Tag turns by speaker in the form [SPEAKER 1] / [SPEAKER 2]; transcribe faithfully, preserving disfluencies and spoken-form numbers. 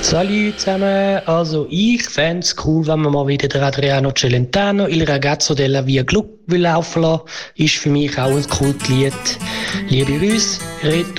[SPEAKER 1] Salut zusammen, also ich fände es cool, wenn man mal wieder den Adriano Celentano, Il Ragazzo della Via Gluck will laufen lassen. Ist für mich auch ein Kultlied. Liebe Grüße, Reto.